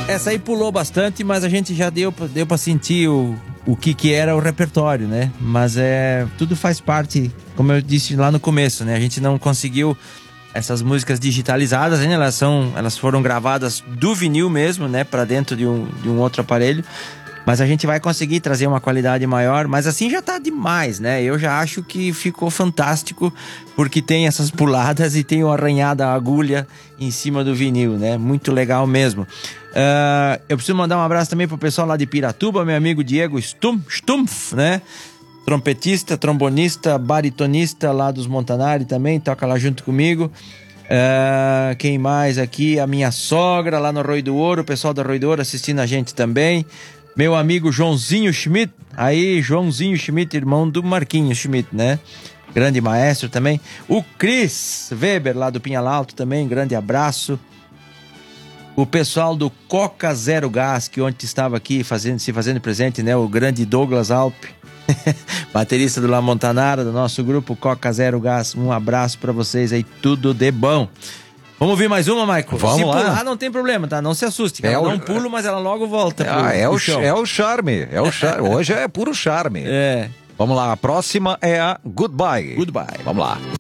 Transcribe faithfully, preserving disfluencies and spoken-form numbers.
Essa aí pulou bastante, mas a gente já deu, deu pra sentir o, o que que era o repertório, né? Mas é, tudo faz parte, como eu disse lá no começo, né? A gente não conseguiu essas músicas digitalizadas, né? Elas, são, elas foram gravadas do vinil mesmo, né? Pra dentro de um, de um outro aparelho. Mas a gente vai conseguir trazer uma qualidade maior, mas assim já tá demais, né? Eu já acho que ficou fantástico, porque tem essas puladas e tem o arranhar da agulha em cima do vinil, né? Muito legal mesmo. Uh, eu preciso mandar um abraço também pro pessoal lá de Piratuba, meu amigo Diego Stum, Stumpf, né? Trompetista, trombonista, baritonista lá dos Montanari também, toca lá junto comigo. Uh, quem mais aqui? A minha sogra lá no Arroio do Ouro, o pessoal do Arroio do Ouro assistindo a gente também. Meu amigo Joãozinho Schmidt, aí Joãozinho Schmidt, irmão do Marquinhos Schmidt, né? Grande maestro também. O Chris Weber, lá do Pinhal Alto também, grande abraço. O pessoal do Coca Zero Gás, que ontem estava aqui fazendo, se fazendo presente, né? O grande Douglas Alpe, baterista do La Montanara, do nosso grupo Coca Zero Gás. Um abraço pra vocês aí, tudo de bom. Vamos ouvir mais uma, Michael? Vamos se lá. pular não tem problema, tá? Não se assuste, ela É dá o... um pulo, mas ela logo volta pro, ah, é, pro o, chão. é o charme, é o charme. Hoje é puro charme. É. Vamos lá, a próxima é a Goodbye. Goodbye. Vamos lá.